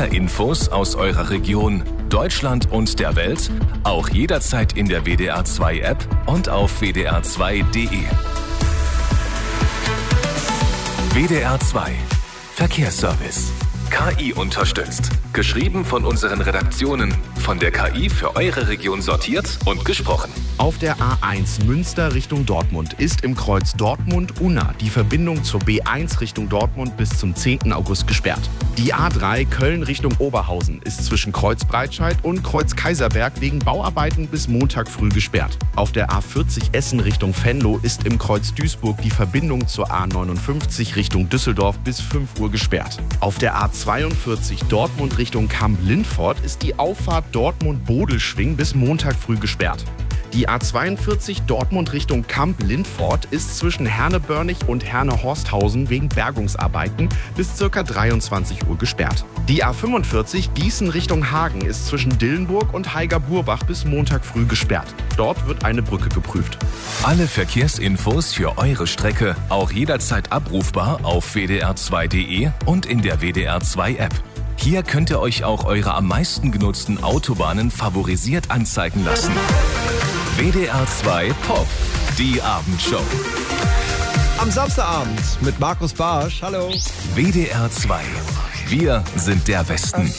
Verkehr-Infos aus eurer Region, Deutschland und der Welt, auch jederzeit in der WDR 2 App und auf wdr2.de. WDR 2 Verkehrsservice. KI unterstützt. Geschrieben von unseren Redaktionen. Von der KI für eure Region sortiert und gesprochen. Auf der A1 Münster Richtung Dortmund ist im Kreuz Dortmund-Unna die Verbindung zur B1 Richtung Dortmund bis zum 10. August gesperrt. Die A3 Köln Richtung Oberhausen ist zwischen Kreuz Breitscheid und Kreuz Kaiserberg wegen Bauarbeiten bis Montag früh gesperrt. Auf der A40 Essen Richtung Venlo ist im Kreuz Duisburg die Verbindung zur A59 Richtung Düsseldorf bis 5 Uhr gesperrt. Auf der A42 Dortmund Richtung Kamp-Lindfort ist die Auffahrt Dortmund-Bodelschwing bis Montag früh gesperrt. Die A42 Dortmund Richtung Kamp-Lindfort ist zwischen Herne-Börnich und Herne-Horsthausen wegen Bergungsarbeiten bis ca. 23 Uhr gesperrt. Die A45 Gießen Richtung Hagen ist zwischen Dillenburg und Haiger-Burbach bis Montag früh gesperrt. Dort wird eine Brücke geprüft. Alle Verkehrsinfos für eure Strecke auch jederzeit abrufbar auf wdr2.de und in der WDR 2 App. Hier könnt ihr euch auch eure am meisten genutzten Autobahnen favorisiert anzeigen lassen. WDR 2 Pop, die Abendshow. Am Samstagabend mit Markus Barsch. Hallo. WDR 2. Wir sind der Westen.